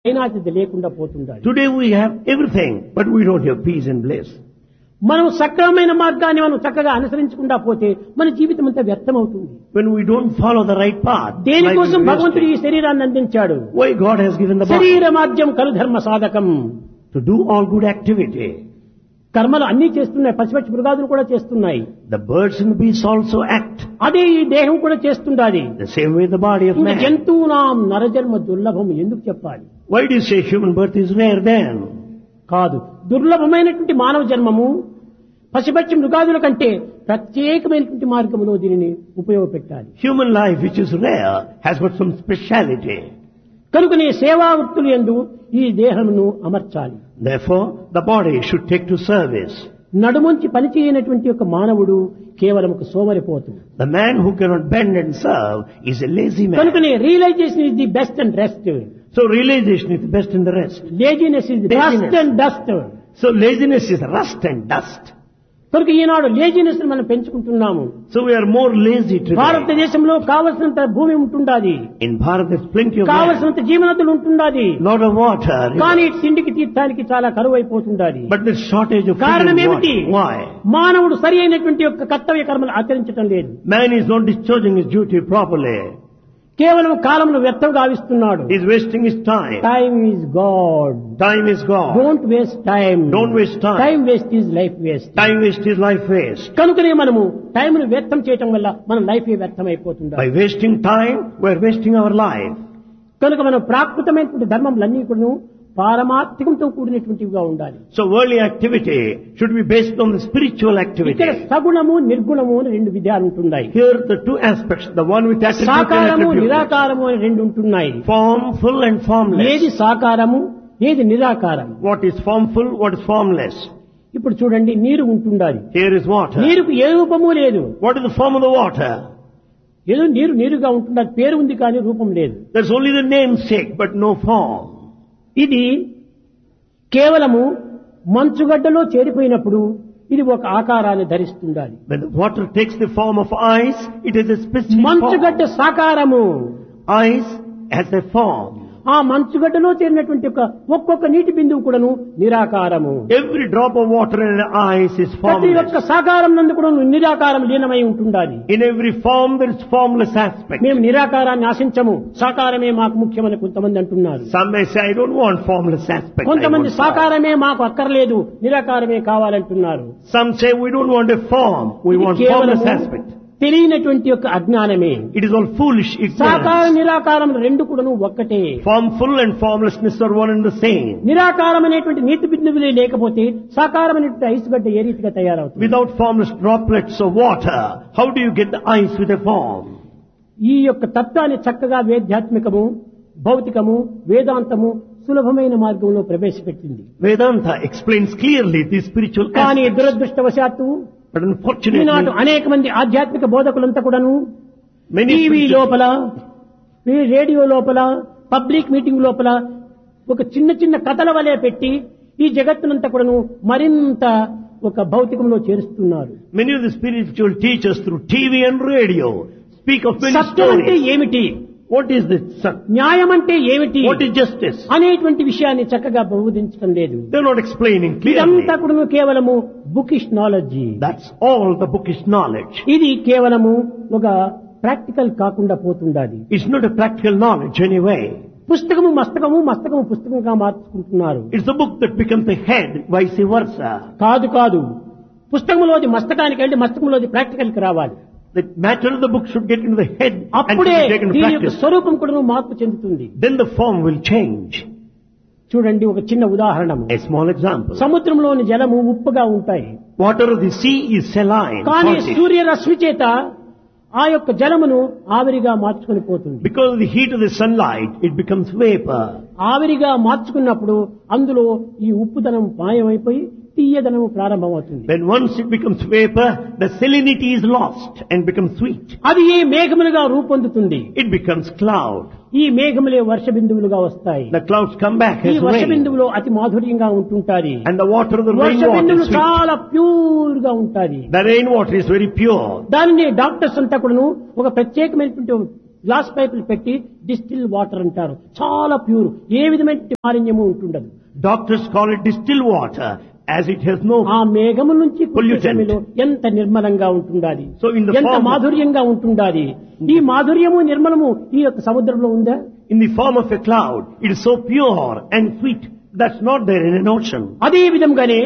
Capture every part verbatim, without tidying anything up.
అయినాది లేకుండా పోతుండాలి. Today we have everything, but we don't have peace and bliss. మనం సక్రమమైన మార్గాన్ని మనం చక్కగా అనుసరించకుండా పోతే మన జీవితం అంతా వ్యర్థమవుతుంది. When we don't follow the right path, దేనికోసం life is భగవంతుడు ఈ wasted. శరీరాన్ని అందించాడు? Why God has given the body? శరీరమాద్యం కలు ధర్మ సాధకం. To do all good activity. కర్మలు అన్ని చేస్తున్నాయి, పశుపక్షి మృగాదులు కూడా చేస్తున్నాయి. The birds and the beasts also act. అదే ఈ దేహం కూడా చేస్తుండాలి. The same way the body of ఇంకా man. జంతువునాం నరజన్మ దుర్లభం ఎందుకు చెప్పాలి? Why do you say human birth is rare then? కాదు, దుర్లభమైనటువంటి మానవ జన్మము పశుపక్షి మృగాదుల కంటే ప్రత్యేకమైనటువంటి మార్గంలో దీనిని ఉపయోగపెట్టాలి. Human life, which is rare, has got some speciality. కనుకనే సేవా వృత్తులు యందు ఈ దేహమును అమర్చాలి. Therefore, the body should take to service. నడుముంచి పని చేయనటువంటి ఒక మానవుడు కేవలం ఒక సోమరిపోతు. The man who cannot bend and serve is a lazy man. కనుకనే realisation is the best and rest. So realization is the best in the rest. Laziness is the Laziness. Rust and dust. So laziness is rust and dust. కనుక ఈనాడు laziness మనం పెంచుకుంటున్నాము. So we are more lazy today. భారతదేశంలో కావలసినంత భూమి ఉంటుండాది, In Bharat there's plenty of land, కావలసినంత జీవనదులు ఉంటుండాది, lot of water, కానీ rivers. తిండికి తీర్థానికి చాలా కరువు అయిపోతుండాది. But there's shortage of food కారణం and ఏమిటి? water. Why? మానవుడు సరి అయినటువంటి యొక్క కర్తవ్య కర్మలు ఆచరించడం లేదు. Man is not discharging his duty properly. కేవలం కాలమును వ్యర్థం గావిస్తున్నాడు. He's wasting his time. Time is God. Time is gone. Don't waste time. Don't waste time. Time waste is life waste. Time waste is life waste. కనుకనే మనము టైంను వ్యర్థం చేయటం వల్ల మన life వ్యర్థం అయిపోతుంది. By wasting time, we're wasting our life. కనుక మనం ప్రాకృతమైనటువంటి ధర్మములన్నీ కూడా పారమార్థికంతో కూడినటువంటివిగా ఉండాలి. So worldly activity should be based on the spiritual ఇక్కడ activity. సగుణము నిర్గుణము అని రెండు విధాలు ఉంటున్నాయి. Here the two aspects, the one with attribute and సాకారము attribute. నిరాకారము అని రెండు ఉంటున్నాయి. Formful and formless. ఏది సాకారము, ఏది నిరాకారం? What is formful, what is formless? ఇప్పుడు చూడండి, నీరు ఉంటుండాలి. Here is water. నీరుకు ఏ రూపము లేదు. What is the form of the water? ఏదో నీరు నీరుగా ఉంటుండాలి, పేరు ఉంది కానీ రూపం లేదు. There's only the namesake, but no form. ఇది కేవలము మంచుగడ్డలో చేరిపోయినప్పుడు ఇది ఒక ఆకారాన్ని ధరిస్తుండాలి. When the water takes the form of ice, it is a specific మంచుగడ్డ form. సాకారము. Ice has a form. ఆ మంచుగడ్డలో చేరినటువంటి ఒక ఒక్కొక్క నీటి బిందువు కూడాను నిరాకారము. Every drop of water in the ice is ప్రతి ఒక్క formless. సాకారం నందు కూడా నిరాకారం లీనమై ఉంటుండాలి. In every form there is formless aspect. మేము నిరాకారాన్ని ఆశించము, సాకారమే మాకు ముఖ్యమని కొంతమంది అంటున్నారు. Some may say, I don't want formless aspect. I కొంతమంది want form. సాకారమే మాకు అక్కర్లేదు, నిరాకారమే కావాలంటున్నారు. Some say we don't want a form, we ఇది want కేవలము formless aspect. తెలియనటువంటి యొక్క అజ్ఞానమే. It is all foolish సాకార ignorance. నిరాకారం రెండు కూడాను ఒక్కటే. Formful and formlessness are one and the same. నిరాకారం అనేటువంటి నీటి బిందువులే లేకపోతే సాకారం అనేటువంటి ఐస్ గడ్డ ఏ రీతిగా తయారవుతుంది? Without formless droplets of water, how do you get the ice with a form? ఈ యొక్క తత్వాన్ని చక్కగా వేదాత్మికము, భౌతికము, వేదాంతము సులభమైన మార్గంలో ప్రవేశపెట్టింది. Vedanta explains clearly the spiritual కానీ aspects. దురదృష్టవశాత్తు But unfortunately, ఈనాడు అనేక మంది ఆధ్యాత్మిక బోధకులంతా కూడాను many టీవీ spiritual- లోపల, ఈ రేడియో లోపల, పబ్లిక్ మీటింగ్ లోపల ఒక చిన్న చిన్న కథల వలె పెట్టి ఈ జగత్తునంతా కూడాను మరింత ఒక భౌతికంలో చేరుస్తున్నారు. many of the spiritual teachers through T V and radio speak of many సత్యం అంటే stories. ఏమిటి, What is this? Sat- న్యాయం అంటే ఏమిటి What is justice? అనేటువంటి విషయాన్ని చక్కగా బోధించడం లేదు. They're not explaining clearly. ఇదంతా కూడా కేవలము bookish knowledge. That's all the bookish knowledge. ఇది కేవలము ఒక ప్రాక్టికల్ కాకుండా పోతుండాలి. It's not a practical knowledge anyway. పుస్తకము మస్తకము, మస్తకము పుస్తకంగా మార్చుకుంటున్నారు. It's the book that becomes the head, vice versa. కాదు కాదు, పుస్తకంలోది మస్తకానికి వెళ్ళి మస్తకంలోది ప్రాక్టికల్ కి రావాలి. The matter of the book should get into the head and should అప్పుడే be taken to దీని యొక్క practice. స్వరూపం కూడా మార్పు చెందుతుంది. Then the form will change. చూడండి, ఒక చిన్న ఉదాహరణ. A small example. సముద్రంలోని జలము ఉప్పుగా ఉంటాయి, Water of the sea is saline. కానీ salty. సూర్యరశ్మి చేత ఆ యొక్క జలమును ఆవిరిగా మార్చుకొని పోతుంది. Because of the heat of the sunlight, it becomes vapor. ఆవిరిగా మార్చుకున్నప్పుడు అందులో ఈ ఉప్పుదనం మాయమైపోయి తీయదనము ప్రారంభమవుతుంది. When once it becomes vapor, the salinity is lost and becomes sweet. అది ఏ మేఘములుగా రూపొందుతుంది. It becomes cloud. ఈ మేఘములే వర్ష బిందువులుగా వస్తాయి. The clouds come back ఈ as వర్ష rain. బిందువులో అతి మాధుర్యంగా ఉంటుంటాది. And the water of the Varsha rainwater బిందువులు is sweet. చాలా ప్యూర్ గా ఉంటాది. The rainwater is very pure. దానిని డాక్టర్స్ అంతా కూడాను ఒక ప్రత్యేకమైనటువంటి గ్లాస్ పైపులు పెట్టి డిస్టిల్ వాటర్ అంటారు. చాలా ప్యూర్, ఏ విధమైన మాలిన్యము ఉంటుండదు. Doctors call it distilled water as it has no ఆ మేఘము నుంచి pollutant. ఎంత నిర్మలంగా ఉంటుండాలి, So in the ఎంత form of- మాధుర్యంగా ఉంటుండాలి. ఈ మాధుర్యము నిర్మలము ఈ యొక్క సముద్రంలో ఉందా? in the form of a cloud. It is so pure and sweet. That's not there in an ocean. అదే విధంగానే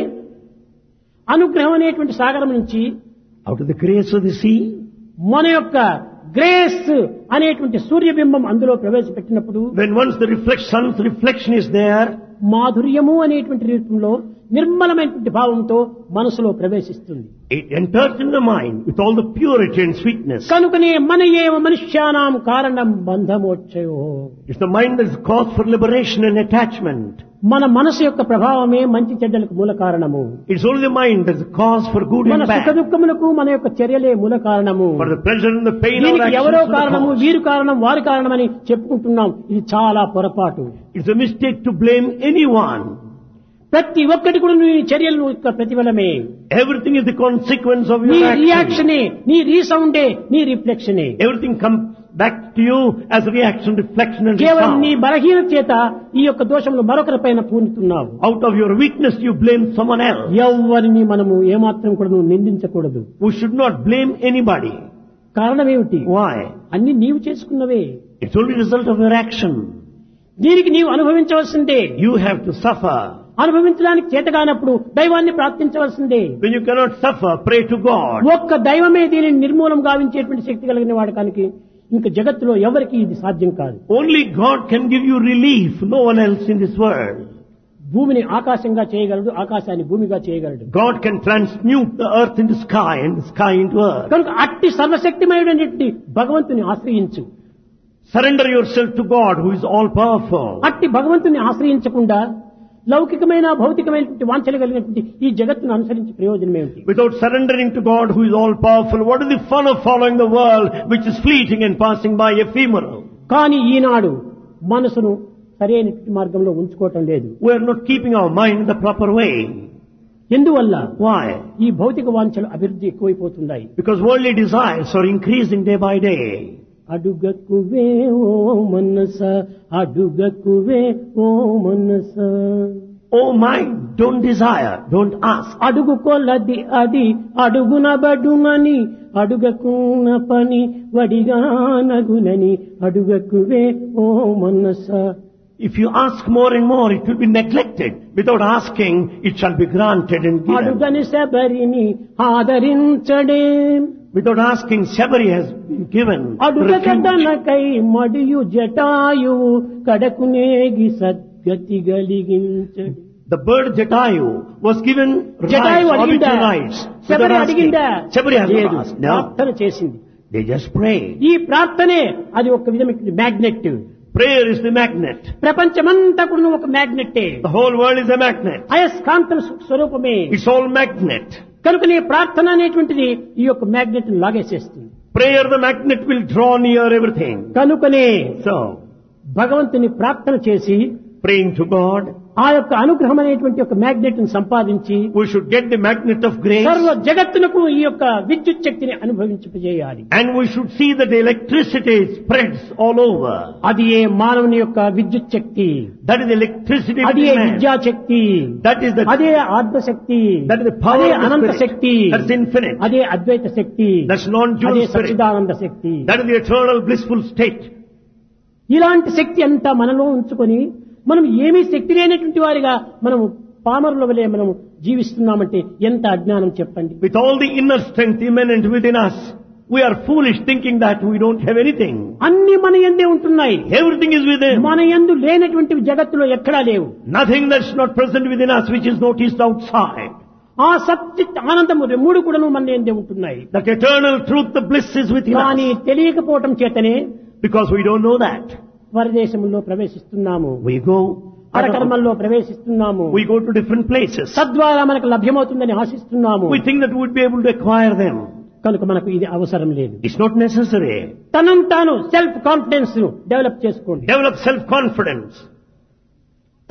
అనుగ్రహం అనేటువంటి సాగరం నుంచి Out of the grace of the sea, మన యొక్క గ్రేస్ అనేటువంటి సూర్యబింబం అందులో ప్రవేశపెట్టినప్పుడు when once the reflect, sun's reflection is there, మాధుర్యము అనేటువంటి రూపంలో నిర్మలమైనటువంటి భావంతో మనసులో ప్రవేశిస్తుంది. it enters in the mind with all the purity and sweetness. కనుకనే మన ఏవ మనుష్యానాం కారణం బంధమోక్షయో. It's the mind that is cause for liberation and attachment. మన మనసు యొక్క ప్రభావమే మంచి చెడ్డలకు మూల కారణము. It's only the mind that is cause for good మన and సుఖ bad. దుఃఖములకు మన యొక్క చర్యలే మూల కారణము. For the pleasure and the pain of దీనికి actions ఎవరో are the కారణము, cause. వీరు కారణం, వారి కారణమని చెప్పుకుంటున్నాం. ఇది చాలా పొరపాటు. It's a mistake to blame anyone. ప్రతి ఒక్కటి కూడా నీ చర్యలు యొక్క ప్రతిఫలమే. Everything is the consequence of నీ your action. రియాక్షనే, నీ రీసౌండే, నీ రిఫ్లెక్షనే. Everything comes back to you as reaction, reflection and కేవలం నీ response. బలహీన చేత ఈ యొక్క దోషములు మరొకరి పైన పూనుతున్నావు. Out of your weakness you blame someone else. ఎవరిని మనము ఏమాత్రం కూడా నువ్వు నిందించకూడదు. We should not blame anybody. కారణం ఏమిటి? Why? అన్ని నీవు చేసుకున్నవే. It's only a result of your action. దీనికి నీవు అనుభవించవలసిందే. You have to suffer. అనుభవించడానికి చేతగానప్పుడు దైవాన్ని ప్రార్థించవలసిందే. When you cannot suffer, pray to God. ఒక్క దైవమే దీనిని నిర్మూలం గావించేటువంటి శక్తి కలిగిన వాడు కనుక ఇంక జగత్తులో ఎవరికి ఇది సాధ్యం కాదు. Only God can give you relief, no one else in this world. భూమిని ఆకాశంగా చేయగలడు, ఆకాశాన్ని భూమిగా చేయగలడు. God can transmute the earth into sky and the sky into earth. కనుక అట్టి సర్వశక్తిమయుడైనటువంటి భగవంతుని ఆశ్రయించు. Surrender yourself to God who is all powerful. అట్టి భగవంతుని ఆశ్రయించకుండా లౌకికమైన భౌతికమైనటువంటి వాంఛలు కలిగినటువంటి ఈ జగత్తును అనుసరించి ప్రయోజనం ఏమిటి? Without surrendering to God who is all powerful, what is the fun of following the world which is fleeting and passing by, ephemeral? కానీ ఈనాడు మనసును సరైనటువంటి మార్గంలో ఉంచుకోవటం లేదు. We are not keeping our mind in the proper way. ఎందువల్ల? Why? ఈ భౌతిక వాంఛలు అభివృద్ధి ఎక్కువైపోతున్నాయి. Because worldly desires are increasing day by day. అడుగకువే ఓ మనస, అడుగకువే ఓ మనస. Oh mind, don't desire, don't ask. అడుగు కొలది అది అడుగునబడునని, అడుగకున్న పని వడిగానగునని, అడుగకువే ఓ మనస. If you ask more and more, it will be neglected. Without asking, it shall be granted and given. అడుగని శబరిని ఆదరించడే. Without asking, Shabari has been given refuge. అడుగదనకై మడియు Jatayu కడకునేగి సద్గతి గలిగించడు. The bird Jatayu was given rights, Jatayu అడిగిందా? orbital rights. Sabari Without asking. అడిగిందా? Shabari has లేదు. not asked. No. ప్రార్థన చేసింది. They just prayed. ఈ ప్రార్థనే అది ఒక విధమైన magnet. Prayer is the magnet. ప్రపంచమంతా కూడా ఒక మ్యాగ్నెట్టే. The whole world is a magnet. అయస్కాంత స్వరూపమే. It's all magnet. కనుక నీ ప్రార్థన అనేటువంటిది ఈ యొక్క మ్యాగ్నెట్ ను లాగేసేస్తుంది. Prayer, the magnet will draw near everything. కనుకనే So, భగవంతుని ప్రార్థన చేసి praying to God, ఆ యొక్క అనుగ్రహం అనేటువంటి ఒక మ్యాగ్నెట్ ను సంపాదించి we should get the magnet of grace. సర్వ జగత్తునకు ఈ యొక్క విద్యుత్ శక్తిని అనుభవించేయాలి. And we should see that the electricity spreads all over. అది ఏ మానవుని యొక్క విద్యుత్ శక్తి, That is the electricity అది ఏ within man. విద్యా శక్తి, That is the, అదే ఆత్మశక్తి, that is the power అదే of the Anantha spirit. Shakti, That's infinite. అదే అద్వైత శక్తి, That's non-dual అదే spirit. Sachchidananda Shakti. That is the eternal blissful state. ఇలాంటి శక్తి అంతా మనలో ఉంచుకొని మనం ఏమీ శక్తి లేనటువంటి వారిగా మనము పామరుల వలె మనం జీవిస్తున్నామంటే ఎంత అజ్ఞానం చెప్పండి. With all the inner strength immanent within us, we are foolish thinking that we don't have anything. అన్ని మన యందే ఉంటున్నాయి. Everything is within. మన యందు లేనటువంటి జగత్తులో ఎక్కడా లేవు. Nothing that's not present within us which is noticed outside. ఆ సచ్చిత్ ఆనందము మూడు కూడా మన యందే ఉంటున్నాయి. That eternal truth, the bliss is within కానీ us. తెలియకపోవటం చేతనే Because we don't know that. పరదేశంలో ప్రవేశిస్తున్నాము, We go, పరకర్మల్లో ప్రవేశిస్తున్నాము, we go to different places. తద్వారా మనకు లభ్యమవుతుందని ఆశిస్తున్నాము. We think that we'd be able to acquire them. కనుక మనకు ఇది అవసరం లేదు. It's not necessary. తనంతాను self confidence ను డెవలప్ చేసుకోండి. Develop self-confidence.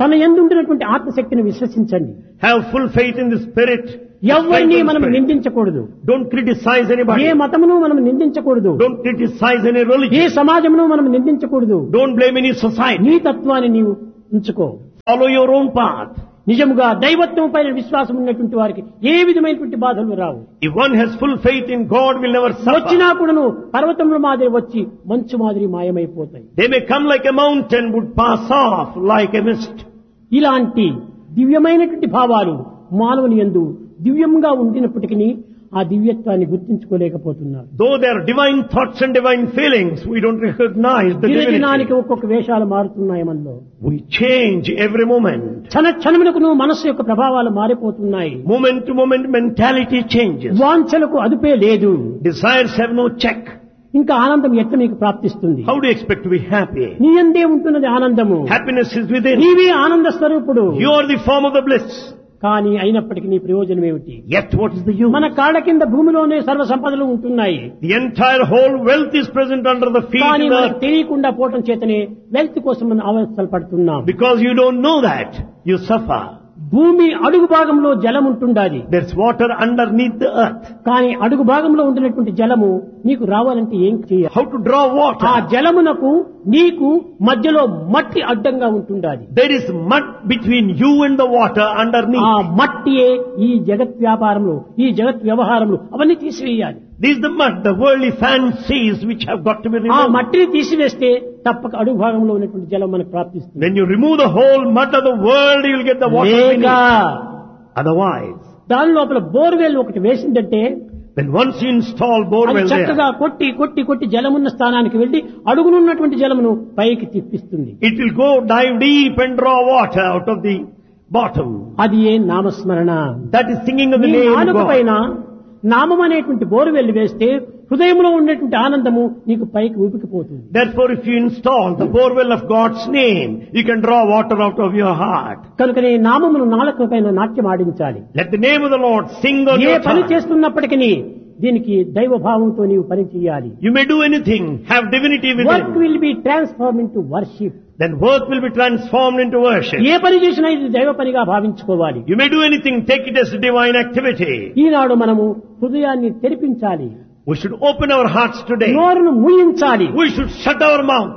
తన యందు ఉండినటువంటి ఆత్మశక్తిని విశ్వసించండి. Have full faith in the Spirit. ఎవరిని మనం నిందించకూడదు. Don't criticize anybody. ఏ మతమును మనం నిందించకూడదు. Don't criticize any religion. ఏ సమాజమును మనం నిందించకూడదు. Don't blame any society. నీ తత్వాన్ని నీవు ఉంచుకో. Follow your own path. నిజముగా దైవత్వం పైన విశ్వాసం ఉన్నటువంటి వారికి ఏ విధమైనటువంటి బాధలు రావు. If one has full faith in God, will never వచ్చినా suffer. కూడాను పర్వతముల మాదిరి వచ్చి మంచు మాదిరి మాయమైపోతాయి. They may come like a mountain, would pass off like a mist. ఇలాంటి దివ్యమైనటువంటి భావాలు మానవుని యందు దివ్యంగా ఉండినప్పటికీ ఆ దివ్యత్వాన్ని గుర్తించుకోలేకపోతున్నారు. Though there are divine thoughts and divine feelings, we don't recognize the దినదినానికి divinity. ఒక్కొక్క వేషాలు మారుతున్నాయి మనలో. We change every moment. క్షణ క్షణములకు మనస్సు యొక్క ప్రభావాలు మారిపోతున్నాయి. Moment to moment mentality changes. వాంఛలకు అదుపే లేదు. Desires have no check. ఇంకా ఆనందం ఎట్లా నీకు ప్రాప్తిస్తుంది? How do you expect to be happy? నీ యందే ఉంటున్నది ఆనందము. Happiness is within. నీవే ఆనంద స్వరూపుడు. You are the form of the bliss. కానీ అయినప్పటికీ నీ ప్రయోజనం ఏమిటి? Yet what is the use? మన కాళ్ళ కింద భూమిలోనే సర్వ సంపదలు ఉంటున్నాయి. The entire whole wealth is present under the feet కానీ of the మనకు earth. తెలియకుండా పోవటం చేతనే వెల్త్ కోసం మనం అవస్థలు పడుతున్నాం. Because you don't know that, you suffer. భూమి అడుగు భాగంలో జలం ఉంటుండాది. There's water underneath the earth. కానీ అడుగు భాగంలో ఉండినటువంటి జలము నీకు రావాలంటే ఏం చేయాలి? How to draw water? ఆ జలమునకు నీకు మధ్యలో మట్టి అడ్డంగా ఉంటుండాది. There is mud between you and the water ఆ underneath. మట్టియే ఈ జగత్ వ్యాపారంలో ఈ జగత్ వ్యవహారంలో అవన్నీ తీసివేయాలి. This is the mud, the worldly fancies which have got to be ఆ removed. మట్టిని తీసివేస్తే తప్పక అడుగు భాగంలో ఉన్నటువంటి జలం మనకు ప్రాప్తిస్తుంది. When you remove the whole mud of the world, you will get the water లేక beneath. Otherwise, దాని లోపల బోర్వెల్ ఒకటి వేసిందంటే when once you install అది borewell చక్కగా there, కొట్టి కొట్టి కొట్టి జలమున్న స్థానానికి వెళ్లి అడుగునున్నటువంటి జలమును పైకి తిప్పిస్తుంది. it will go dive deep and draw water out of the bottom. అది ఏ నామస్మరణ. That is singing of the నీ name of నాలుక God. పైన నామం అనేటువంటి బోరువెల్లి వేస్తే హృదయంలో ఉండేటువంటి ఆనందము నీకు పైకి ఊపికిపోతుంది. Therefore, if you install the borewell of God's name, you can draw water out of your heart. కనుకనే నామమును నాలుక పైన నాట్యం ఆడించాలి. Let the name of the Lord sing on A your పని tongue. చేస్తున్నప్పటికీ దీనికి దైవ భావంతో నీవు పని చేయాలి. You may do anything, have divinity work within. Will be transform into worship. Then work will be transformed into worship. ఏ పని చేసినా ఇది దైవ పనిగా భావించుకోవాలి. You may do anything, take it as a divine activity. ఈనాడు మనము హృదయాన్ని తెరిపించాలి. We should open our hearts today. నోరును మూయించాలి. We should shut our mouth.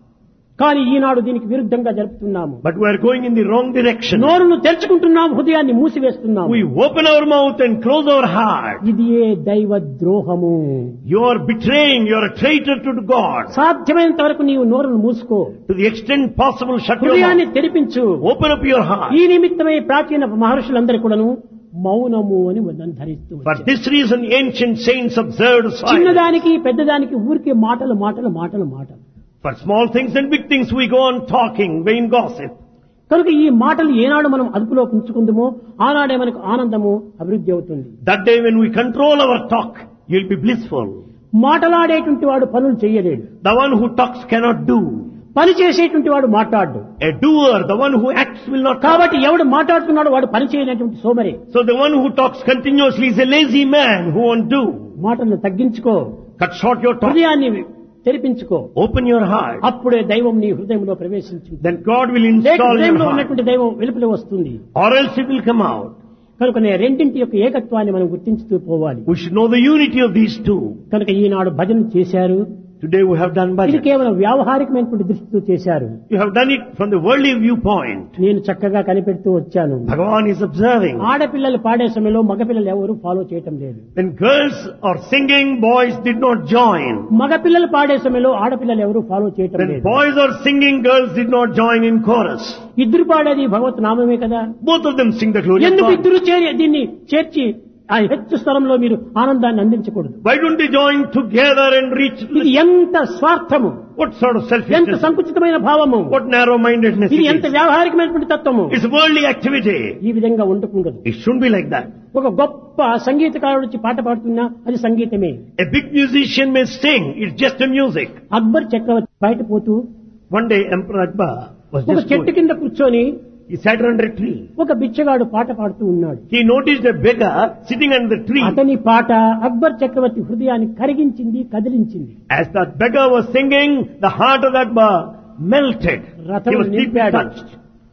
కానీ ఈనాడు దీనికి విరుద్ధంగా జరుపుతున్నాము. But we are going in the wrong direction. నోరును తెరుచుకుంటున్నాము, హృదయాన్ని మూసివేస్తున్నాము. We open our mouth and close our heart. ఇది ఏ దైవ ద్రోహము. You are betraying, you are a traitor to God. సాధ్యమైనంత వరకు నీవు నోరును మూసుకో. To the extent possible, shut your హృదయాన్ని mouth. తెరిపించు. Open up your heart. ఈ నిమిత్తమై ప్రాచీన మహర్షులందరూ కూడాను మౌనము అని ధరిస్తూ For this reason, ancient saints observed silence. చిన్నదానికి పెద్దదానికి ఊరికే మాటలు మాటలు మాటలు మాటలు. For small things and big things, we go on talking, vain gossip. కనుక ఈ మాటలు ఏనాడు మనం అదుపులో ఉంచుకుందామో ఆనాడే మనకు ఆనందము అభివృద్ధి అవుతుంది. That day when we control our talk, you'll be blissful. మాటలాడేటువంటి వాడు పనులు చేయలేడు. The one who talks cannot do. పని చేసేటువంటి వాడు మాట్లాడు. A doer, the one who acts, will not talk. కాబట్టి ఎవడు మాట్లాడుతున్నాడు వాడు పని చేయనటువంటి సోమరే. So the one who talks continuously is a lazy man who won't do. మాటలను తగ్గించుకో. Cut short your talk. హృదయాన్ని తెరిపించుకో. Open your heart. అప్పుడే దైవం నీ హృదయంలో ప్రవేశించింది. Then God will లేక install your హృదయంలో heart. ఉన్నటువంటి దైవం వెలుపల వస్తుంది. Or else it will come out. కనుకనే రెండింటి యొక్క ఏకత్వాన్ని మనం గుర్తించుతూ పోవాలి. We should know the unity of these two. కనుక ఈనాడు భజన చేశారు. Today we have done ఇది bhajan. కేవలం వ్యావహారికమైనటువంటి దృష్టితో చేశారు. You have done it from the worldly viewpoint. నేను చక్కగా కనిపెడుతూ వచ్చాను. Bhagavan is observing. ఆడపిల్లలు పాడే సమయంలో మగపిల్లలు ఎవరు ఫాలో చేయటం లేదు. When girls are singing, boys did not join. మగపిల్లలు పాడే సమయంలో ఆడపిల్లలు ఎవరు ఫాలో చేయటం When లేదు. boys are singing, girls did not join in chorus. ఇద్దరు పాడేది భగవత్ నామమే కదా. Both of them sing the glory of ఎందుకు God. ఇద్దరు చేరి దీన్ని చేర్చి ఆ హెచ్చు స్వరంలో మీరు ఆనందాన్ని అందించకూడదు. Why don't they join together and reach ఇది the... ఎంత స్వార్థము, What sort of ఎంత selfishness? సంకుచితమైన భావము, What narrow-mindedness ఇది it ఎంత is? వ్యావహారికమైనటువంటి తత్వము. It's worldly activity. ఈ విధంగా ఉండకూడదు. It shouldn't be like that. ఒక గొప్ప సంగీతకారుడు వచ్చి పాట పాడుతున్నా అది సంగీతమే. A big musician may sing, it's just a music. Akbar చక్రవర్తి బయట పోతూ One day Emperor Akbar was ఒక just చెట్టు going. కింద కూర్చొని He sat under a tree. ఒక బిచ్చగాడు పాట పాడుతూ ఉన్నాడు. He noticed a beggar sitting under the tree. అతని పాట అక్బర్ చక్రవర్తి హృదయాన్ని కరిగించింది, కదిలించింది. As that beggar was singing, the heart of Akbar melted. He రథం was deeply నింపాడు. touched.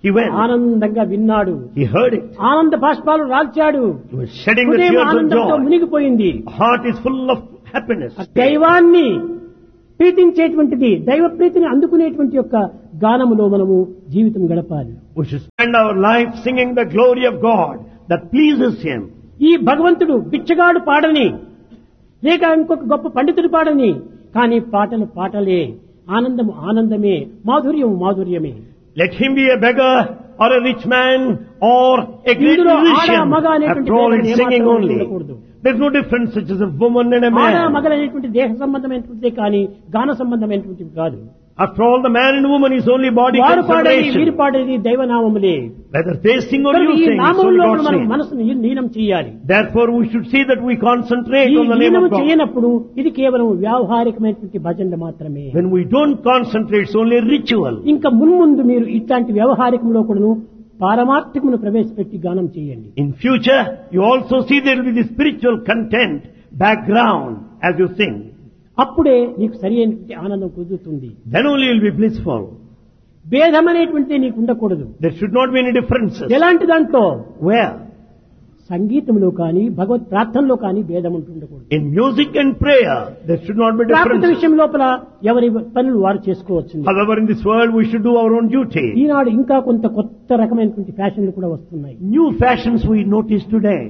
He went. ఆనందంగా విన్నాడు. He heard it. ఆనంద బాష్పాలు రాల్చాడు. He was shedding the హృదయం tears of ఆనందంతో joy. మునిగిపోయింది. Heart is full of happiness. దైవాన్ని ప్రీతించేటువంటిది, దైవ ప్రీతిని అందుకునేటువంటి యొక్క గానములో మనము జీవితం గడపాలి. We should spend our life singing the glory of God that pleases Him. ఈ భగవంతుడు బిచ్చగాడు పాడని, లేక ఇంకొక గొప్ప పండితుడు పాడని, కానీ పాటలు పాటలే, ఆనందము ఆనందమే, మాధుర్యం మాధుర్యమే. Let him be a beggar or a rich man or a great ఇందులో ఆడ musician. మగ అనేటువంటి After all, it's భేదం singing ఏమాత్రం only. ఉండకూడదు. There's no difference such as a woman and a ఆడ man. మగ అనేటువంటి దేహ సంబంధమైనటువంటిదే కానీ గాన సంబంధమైనటువంటిది కాదు. After all, the man and woman is only body వారు పాడేది వీరు concentration. పాడేది దైవనామములే. Whether they sing or కనుక you ఈ sing, it's నామములో only God's మనం name. మనసును లీనం చేయాలి. Therefore, we should see that we concentrate ఈ on the name లీనము of God. చేయనప్పుడు ఇది కేవలం వ్యావహారికమైనటువంటి భజనలు మాత్రమే. When we don't concentrate, it's only ritual. ఇంకా మున్ముందు మీరు ఇట్లాంటి వ్యవహారికంలో కూడాను పారమార్థికమును ప్రవేశపెట్టి గానం చేయండి. In future, you also see there will be the spiritual content background as you sing. అప్పుడే నీకు సరి అయినటువంటి ఆనందం కుదురుతుంది. Then only you will be blissful. భేదం అనేటువంటిది నీకు ఉండకూడదు. There should not be any differences. ఎలాంటి దాంట్లో? Where? సంగీతంలో కానీ భగవత్ ప్రార్థనలో కానీ భేదం ఉంటుండకూడదు. In music and prayer, there should not be Prakrit differences. విషయం లోపల ఎవరి పనులు వారు చేసుకోవచ్చు. However, in this world, we should do our own duty. ఈనాడు ఇంకా కొంత కొత్త రకమైనటువంటి ఫ్యాషన్లు కూడా వస్తున్నాయి. New fashions we notice today.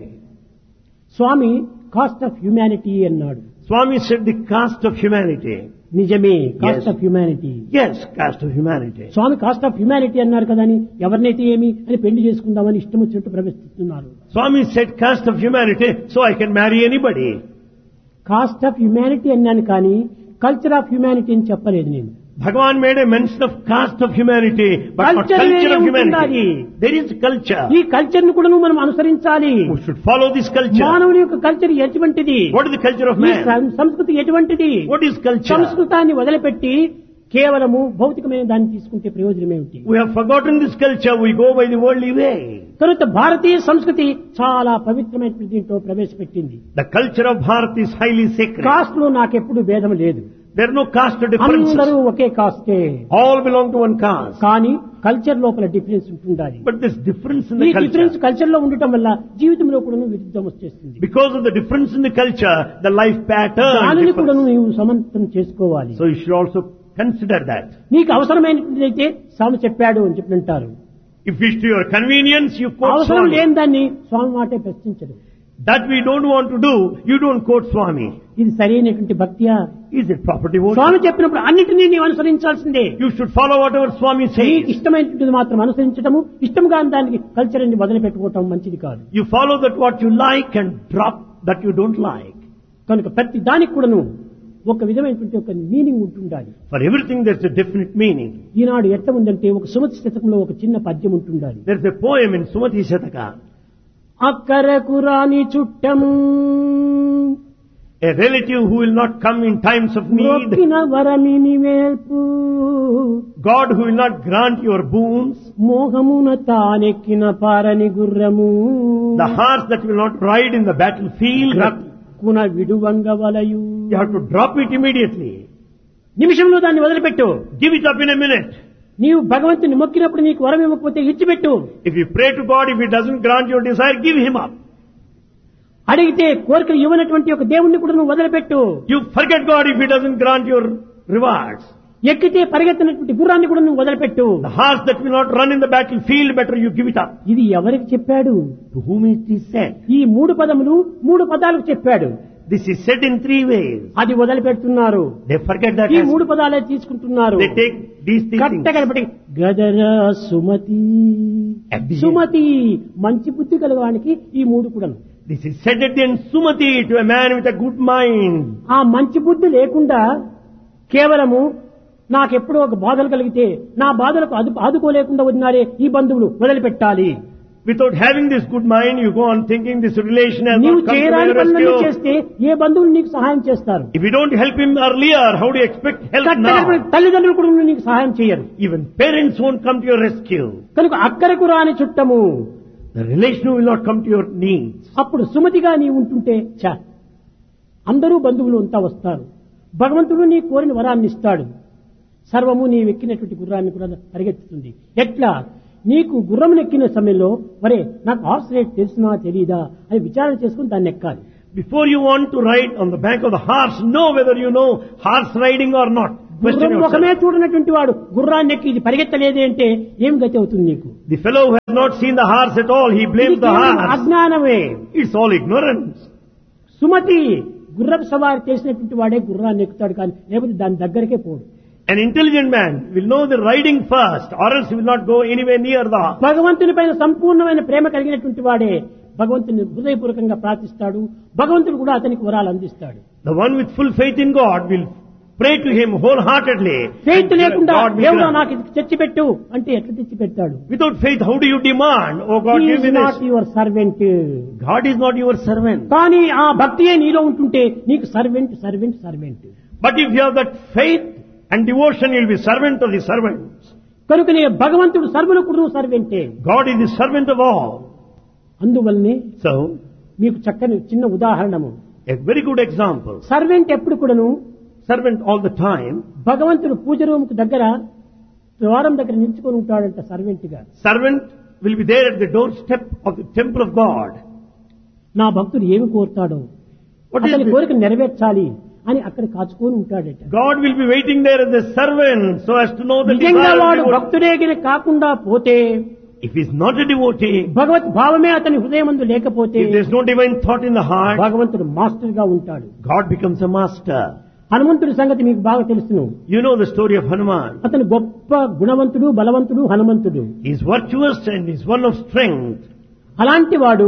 Swamy cost of humanity అన్నాడు. Swami said the caste of humanity. నిజమే, cost Yes. Of humanity. Yes, caste of humanity. Swamy cost of humanity అన్నారు కదా అని ఎవరినైతే ఏమి అని పెళ్లి చేసుకుందామని ఇష్టం వచ్చినట్టు ప్రవేశిస్తున్నారు. Swami said caste of humanity, so I can marry anybody. Cost of humanity అన్నాను కానీ కల్చర్ ఆఫ్ హ్యుమానిటీ అని చెప్పలేదు నేను. Bhagavan made a mention of caste of humanity, but not Culture culture వేరే of humanity. ఉంటున్నది. There is culture. ఈ culture ను కూడా మనం అనుసరించాలి. We should follow this culture. మానవుని యొక్క కల్చర్ ఎటువంటిది? What is the culture of ఈ man? సం- సంస్కృతి ఎటువంటిది? What is culture? సంస్కృతాన్ని వదిలిపెట్టి కేవలము భౌతికమైన దాన్ని తీసుకుంటే ప్రయోజనం ఏమిటి? We have forgotten this culture. We go by the worldly way. కనుక భారతీయ సంస్కృతి చాలా పవిత్రమైన దీంట్లో ప్రవేశపెట్టింది. The culture of Bharat is highly sacred. Cost లో నాకెప్పుడు భేదం లేదు. There are no caste differences. అందరూ ఒకే కాస్టే. All belong to one caste. కానీ కల్చర్ లోపల డిఫరెన్స్ ఉంటుండాలి. But there's difference in ఈ the డిఫరెన్స్ culture. కల్చర్ లో ఉండటం వల్ల జీవితంలో కూడా విరుద్ధం వచ్చేస్తుంది. Because of the difference in the culture, the life pattern దానిని కూడా differs. నీవు సమంతం చేసుకోవాలి. So you should also consider that. నీకు అవసరమైనదైతే స్వామి చెప్పాడు అని చెప్పి అంటారు. If it's to your convenience, you quote అవసరం Swami. లేని దాన్ని స్వామి మాటే ప్రశ్నించడు. That we don't want to do, you don't quote Swami. ఇది సరైనటువంటి భక్తియా? Is it proper devotion? స్వామి చెప్పినప్పుడు అన్నిటినీ నీవు అనుసరించాల్సిందే. You should follow whatever Swami నీకు says. ఇష్టమైనటువంటిది మాత్రం అనుసరించడము, ఇష్టంగా దానికి కల్చర్ అని వదిలిపెట్టుకోవటం మంచిది కాదు. You follow that what you like and drop that you don't like. కనుక ప్రతి దానికి కూడాను ఒక విధమైనటువంటి ఒక మీనింగ్ ఉంటుండాలి. For everything there's a definite meaning. ఈనాడు ఎట్ట ఉందంటే ఒక సుమతి శతకంలో ఒక చిన్న పద్యం ఉంటుండాలి. There's a poem in Sumati Shataka. అక్కరకు రాని చుట్టము A relative who will not come in times of need. మొక్కిన వరమిని వేల్పు God who will not grant your boons. మోహమున తానెక్కిన పారని గుర్రము The horse that will not ride in the battlefield. రక్కున విడువంగ వలయు. You have to drop it immediately. నిమిషంలో దాన్ని వదిలిపెట్టు. Give it up in a minute. నీవు భగవంతుని మొక్కినప్పుడు నీకు వరం ఇవ్వకపోతే ఇచ్చిపెట్టు. If you pray to God, if He doesn't grant your desire, give Him up. అడిగితే కోరికలు ఇవ్వనటువంటి ఒక దేవుణ్ణి కూడా నువ్వు వదిలిపెట్టు. You forget God if He doesn't grant your rewards. ఎక్కితే పరిగెత్తినటువంటి గుర్రాన్ని కూడా నువ్వు వదిలిపెట్టు. The horse that will not run in the battlefield, better you give it up. ఇది ఎవరికి చెప్పాడు? To whom it is said? ఈ మూడు పదములు మూడు పదాలకు చెప్పాడు. This is said in three ways. అది వదిలిపెడుతున్నారు. They forget that. ఈ as- మూడు పదాలే తీసుకుంటున్నారు. They take these things. కట్టగడపటి గదరా సుమతి Abhi- సుమతి మంచి బుద్ధి కలగడానికి ఈ మూడు కూడా. This is said at the end, Sumati, to a man with a good mind. ఆ మంచి బుద్ధి లేకుండా కేవలము నాకెప్పుడో ఒక బాధలు కలిగితే నా బాధలకు అదు ఆదుకోలేకుండా ఉన్నారే ఈ బంధువులు వదిలిపెట్టాలి. Without having this good mind, you go on thinking this relation has నీవు not come to చేయరాని my పనులన్నీ rescue. చేస్తే ఏ బంధువులు నీకు సహాయం చేస్తారు? If you don't help him earlier, how do you expect help కట్టగడపటి now? తల్లిదండ్రులు కూడా నీకు సహాయం చేయరు. Even parents won't come to your rescue. కనుక అక్కరకు రాని చుట్టము. The relation will not come to your needs. అప్పుడు సుమతిగా నీ ఉంటుంటే చా అందరూ బంధువులు అంతా వస్తారు. భగవంతుడు నీ కోరిన వరాన్ని ఇస్తాడు. సర్వము నీ ఎక్కినటువంటి గుర్రాన్ని కూడా పరిగెత్తుతుంది. ఎట్లా? నీకు గుర్రం ఎక్కిన సమయంలో మరే నాకు హార్స్ రేట్ తెలిసినా తెలియదా అని విచారణ చేసుకుని దాన్ని ఎక్కాలి. Before you want to ride on the back of the horse, know whether you know horse riding or not. Question గుర్రం ముఖమే yourself. చూడనటువంటి వాడు గుర్రాన్ని ఎక్కి ఇది పరిగెత్తలేదే అంటే ఏం గతి అవుతుంది నీకు? The fellow who has not seen the horse at all, he ఇది blames the కేవలం horse. అజ్ఞానమే. It's all ignorance. సుమతి గుర్రపు సవారి చేసినటువంటి వాడే గుర్రాన్ని ఎక్కుతాడు కానీ లేకపోతే దాని దగ్గరకే పోడు. An intelligent man will know the riding first, or else he will not go anywhere near the horse. భగవంతుని పైన సంపూర్ణమైన ప్రేమ కలిగినటువంటి వాడే భగవంతుని హృదయపూర్వకంగా ప్రార్థిస్తాడు. భగవంతుడు కూడా అతనికి వరాలు అందిస్తాడు. The one with full faith in God will pray to him wholeheartedly. Faith లేకుండా God will దేవుడు grant. నాకు ఇది తెచ్చిపెట్టు అంటే ఎట్లా తెచ్చి పెడతాడు? Without faith, how do you demand? Oh God, He give is me not this. your servant. God is not your servant. కానీ ఆ భక్తియే నీలో ఉంటుంటే నీకు servant servant servant. But if you have that faith and devotion, you will be servant of the servants. కనుకనే భగవంతుడు సర్వులకు సర్వెంటే. God is the servant of all. అందువల్లనే So, మీకు చక్కని చిన్న ఉదాహరణము. a very good example. Servant ఎప్పుడు కూడాను Servant all the time. భగవంతుడు పూజ రూముకు దగ్గర ద్వారం దగ్గర నిల్చుకొని ఉంటాడంట సర్వెంట్ గా. Servant will be there at the doorstep of the temple of God. నా భక్తుడు ఏమి కోరుతాడో What is అతని this? కోరిక నెరవేర్చాలి అని అక్కడ కాచుకొని ఉంటాడట. God will be waiting there as a servant so as to know the నిజంగా desire of వాడు the devotee. భక్తుడే కాకుండా పోతే If he is not a devotee, భగవత్ భావమే అతని హృదయమందు లేకపోతే if there is no divine thought in the heart, భగవంతుడు master గా ఉంటాడు. God becomes a master. హనుమంతుడి సంగతి మీకు బాగా తెలుసును. You know the story of Hanuman. అతను గొప్ప గుణవంతుడు బలవంతుడు హనుమంతుడు. He is virtuous and he is one of strength. అలాంటి వాడు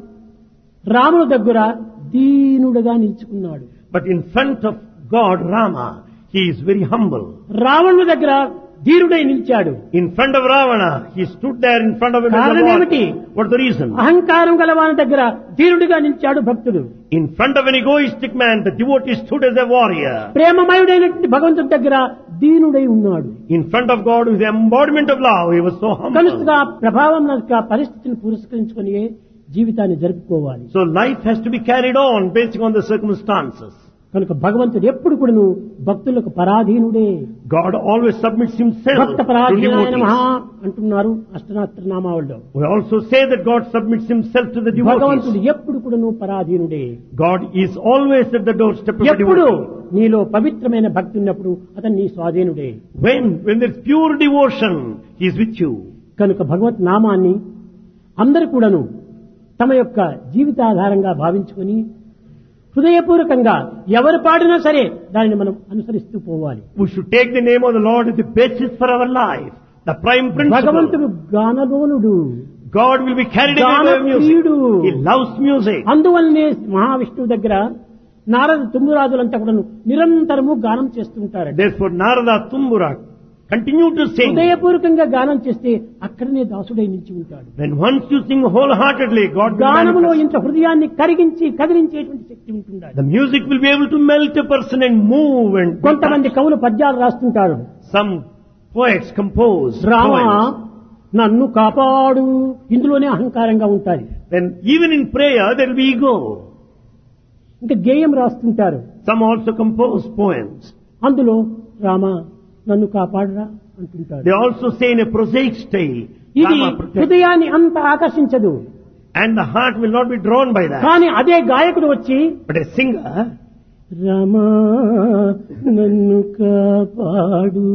రాముని దగ్గర దీనుడుగా నిలుచుకున్నాడు. But in front of God, Rama, he is very humble. రావణుడి దగ్గర ధీరుడై నిలిచాడు. In front of Ravana, he stood there in front of him. as a కారణం ఏమిటి? warrior. What's the reason? అహంకారం గలవాని దగ్గర ధీరుడిగా నిలిచాడు భక్తుడు. In front of an egoistic man, the devotee stood as a warrior. ప్రేమమయుడైనటువంటి భగవంతుడి దగ్గర దీనుడై ఉన్నాడు. In front of God, with the embodiment of love, he was so humble. కనుకగా ప్రభావం యొక్క పరిస్థితిని పురస్కరించుకొని జీవితాన్ని జరుపుకోవాలి. So life has to be carried on based on the circumstances. కనుక భగవంతుడు ఎప్పుడు కూడాను భక్తులకు పరాధీనుడే. God always submits himself Bhakta to పరాధీనాయ నమః devotees. అంటున్నారు అష్టనాత్ర నామావళిలో. We also say that God submits himself to the భగవంతుడు devotees. ఎప్పుడు కూడాను పరాధీనుడే. God is always at the doorstep of the ఎప్పుడు devotee. నీలో పవిత్రమైన భక్తి ఉన్నప్పుడు అతను నీ స్వాధీనుడే. When, when there's pure devotion, he is with you. కనుక భగవత్ నామాన్ని అందరూ కూడాను తమ యొక్క జీవితాధారంగా భావించుకొని హృదయపూర్వకంగా ఎవరు పాడినా సరే దానిని మనం అనుసరిస్తూ పోవాలి. We should take the name of the Lord as the basis for our life, the prime principle. భగవంతుడు గానలోనుడు. God will be carried away by music. గానప్రియుడు. He loves music. అందువల్లనే మహావిష్ణువు దగ్గర నారద తుమ్మురాజులంతా కూడా నిరంతరము గానం చేస్తుంటారు. Therefore, Narada, Tumbura continue to sing. హృదయపూర్వకంగా గానం చేస్తే అక్కడనే దాసుడై నిలిచి ఉంటాడు. When once you sing wholeheartedly, God will గానములో manifest. ఇంత హృదయాన్ని కరిగించి కదిలించేటువంటి శక్తి ఉంటుండాలి. The music will be able to melt a person and move and కొంతమంది కవులు పద్యాలు రాస్తుంటారు. some poets compose Rama poems. నన్ను కాపాడు, ఇందులోనే అహంకారంగా ఉంటాయి. Then even in prayer there will be ego. ఇంకా గేయం రాస్తుంటారు. Some also compose poems. అందులో రామా నన్ను కాపాడురా అంటుంటారు. They also say in a prosaic style, ఇది Rama protect. హృదయాన్ని అంత ఆకర్షించదు. And the heart will not be drawn by that. కానీ అదే గాయకుడు వచ్చి But a singer, రమా నన్ను కాపాడు,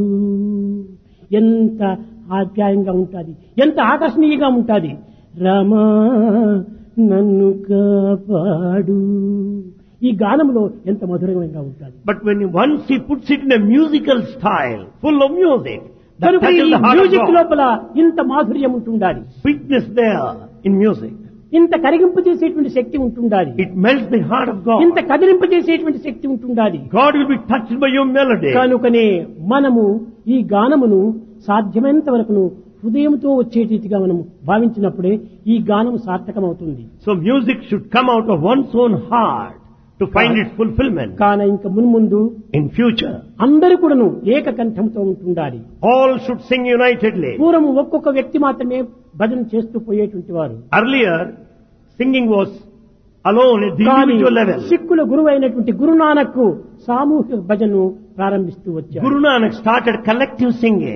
ఎంత ఆప్యాయంగా ఉంటుంది, ఎంత ఆకర్షణీయంగా ఉంటుంది. రమా నన్ను కాపాడు, ఈ గానంలో ఎంత మధురంగా ఉంటుంది. but when once he puts it in a musical style, full of music, that కనుక ఈ touches the heart of music God. లోపల ఇంత మాధుర్యం ఉంటుండాలి, Sweetness there in music. ఇంత కరిగింపు చేసేటువంటి శక్తి ఉంటుండాలి, It melts the heart of God. ఇంత కదిలింపు చేసేటువంటి శక్తి ఉంటుండాలి. God will be touched by your melody. కనుకనే మనము ఈ గానమును సాధ్యమైనంత వరకును హృదయంతో వచ్చే రీతిగా మనం భావించినప్పుడే ఈ గానం సార్థకమవుతుంది. So music should come out of one's own heart to find its fulfillment. కాన ఇంకా మున్ముందు In future, అందరూ కూడాను ఏకకంఠంతో ఉంటుండాలి. all should sing unitedly. పూర్వం ఒక్కొక్క వ్యక్తి మాత్రమే భజన చేస్తూ పోయేటువంటి వారు. Earlier, singing was alone at the కానీ individual level. సిక్కుల గురువు అయినటువంటి గురునానక్ సామూహిక భజనను ప్రారంభిస్తూ వచ్చారు. Guru Nanak started collective singing.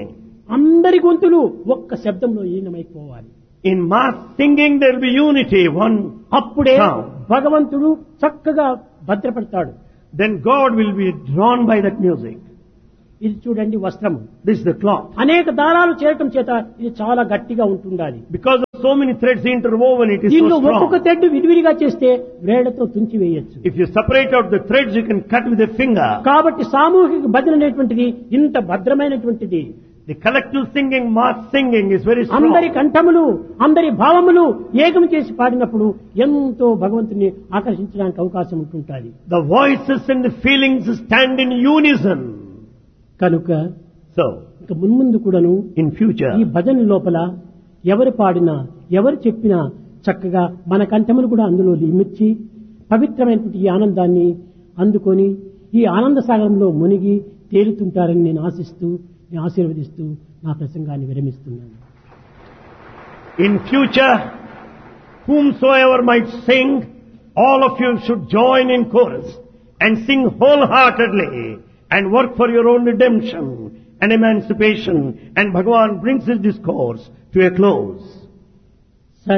అందరి గొంతులు ఒక్క శబ్దంలో ఈనమైపోవాలి. In mass singing there will be unity, one అప్పుడే sound. భగవంతుడు చక్కగా భద్రపడతాడు. Then God will be drawn by that music. ఇది చూడండి వస్త్రము. This is the cloth. అనేక దారాలు చేరటం చేత ఇది చాలా గట్టిగా ఉంటుండాలి. Because of so many threads interwoven, it is దీనిలో so ఒక్కొక్క strong. థ్రెడ్ విడివిడిగా చేస్తే వేళ్లతో తుంచి వేయొచ్చు. If you separate out the threads, you can cut with a finger. కాబట్టి సామూహిక భజన అనేటువంటిది ఇంత భద్రమైనటువంటిది. The collective singing, mass singing is very అందరి strong. కంఠములు అందరి భావములు ఏకం చేసి పాడినప్పుడు ఎంతో భగవంతుని ఆకర్షించడానికి అవకాశం ఉంటుంటుంది. The voices and the feelings stand in unison. కనుక So, ఇక మున్ముందు కూడాను in future, ఈ భజన లోపల ఎవరు పాడినా ఎవరు చెప్పినా చక్కగా మన కంఠములు కూడా అందులో ఇమిర్చి పవిత్రమైనటువంటి ఈ ఆనందాన్ని అందుకొని ఈ ఆనంద సాగరంలో మునిగి తేలుతుంటారని నేను ఆశిస్తూ నేను ఆశీర్వదిస్తూ నా ప్రసంగాన్ని విరమిస్తున్నాను. in future, whomsoever might sing, all of you should join in chorus and sing wholeheartedly and work for your own redemption and emancipation. And Bhagavan brings his discourse to a close.